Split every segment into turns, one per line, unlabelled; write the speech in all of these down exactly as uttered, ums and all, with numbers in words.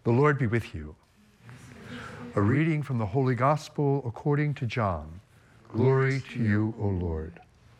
The Lord be with you. A reading from the Holy Gospel according to John. Glory to you, O Lord.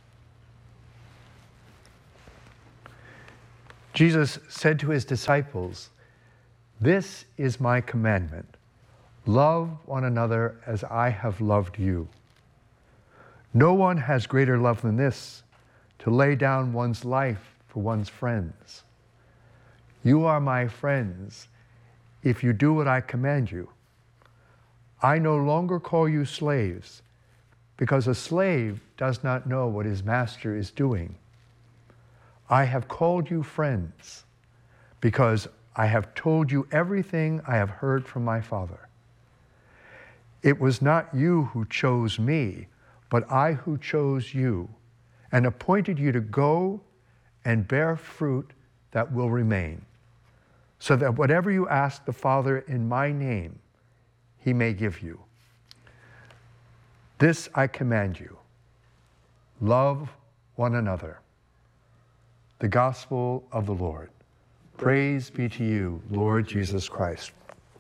Jesus said to his disciples, "This is my commandment. Love one another as I have loved you. No one has greater love than this, to lay down one's life for one's friends. You are my friends if you do what I command you. I no longer call you slaves, because a slave does not know what his master is doing. I have called you friends, because I have told you everything I have heard from my Father. It was not you who chose me, but I who chose you, and appointed you to go and bear fruit that will remain, so that whatever you ask the Father in my name, he may give you. This I command you, love one another." The Gospel of the Lord. Praise be to you, Lord Jesus Christ.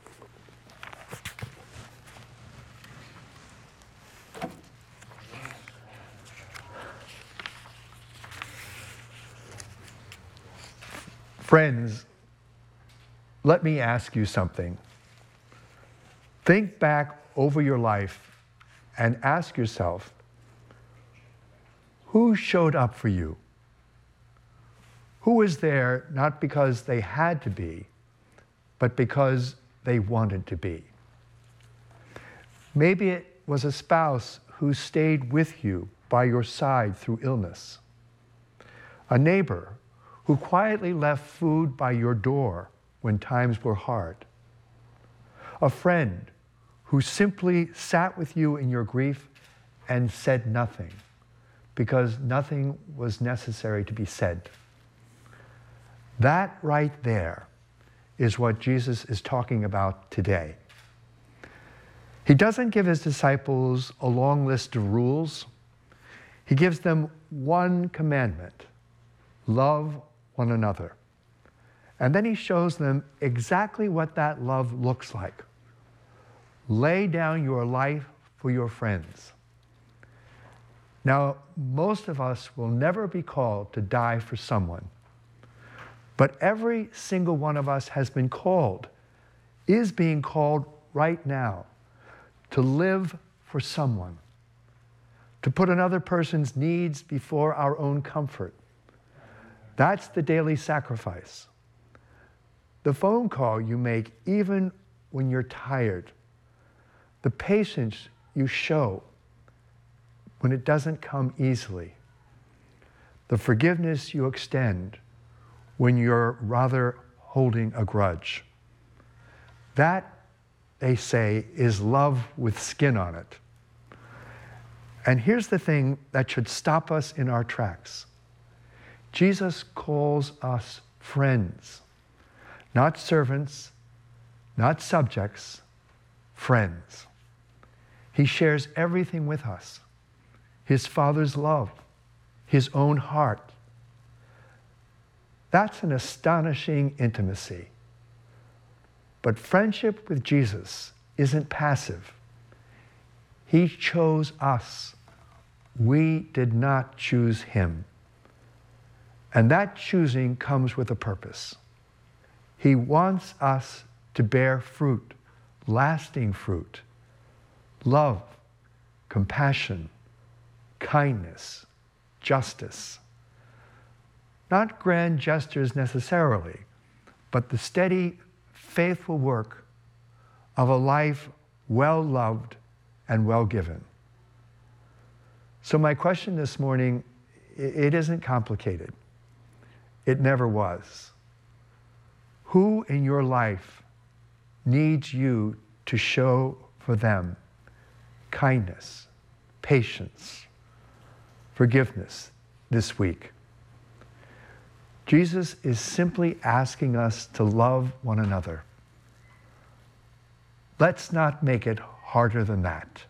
Friends, let me ask you something. Think back over your life and ask yourself, who showed up for you? Who was there not because they had to be, but because they wanted to be? Maybe it was a spouse who stayed with you by your side through illness. A neighbor who quietly left food by your door when times were hard. A friend who simply sat with you in your grief and said nothing, because nothing was necessary to be said. That right there is what Jesus is talking about today. He doesn't give his disciples a long list of rules. He gives them one commandment: love one another. And then he shows them exactly what that love looks like. Lay down your life for your friends. Now, most of us will never be called to die for someone, but every single one of us has been called, is being called right now, to live for someone, to put another person's needs before our own comfort. That's the daily sacrifice. The phone call you make even when you're tired. The patience you show when it doesn't come easily. The forgiveness you extend when you're rather holding a grudge. That, they say, is love with skin on it. And here's the thing that should stop us in our tracks. Jesus calls us friends, not servants, not subjects, friends. He shares everything with us: his Father's love, his own heart. That's an astonishing intimacy. But friendship with Jesus isn't passive. He chose us. We did not choose him. And that choosing comes with a purpose. He wants us to bear fruit, lasting fruit, love, compassion, kindness, justice. Not grand gestures necessarily, but the steady, faithful work of a life well loved and well given. So my question this morning, it isn't complicated. It never was. Who in your life needs you to show for them kindness, patience, forgiveness this week? Jesus is simply asking us to love one another. Let's not make it harder than that.